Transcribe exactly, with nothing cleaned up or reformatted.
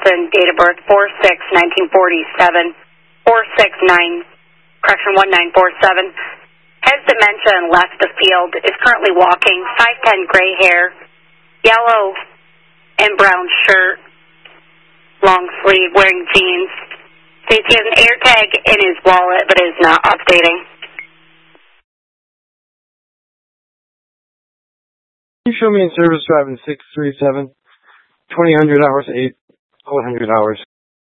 Johnson, date of birth four six nineteen forty-seven, four six nine, correction one nine four seven. Has dementia and left the field, is currently walking, five ten, gray hair, yellow and brown shirt, long sleeve, wearing jeans. States he has an air tag in his wallet, but is not updating. Can you show me in service driving six three seven, twenty hundred hours, eight, one hundred hours?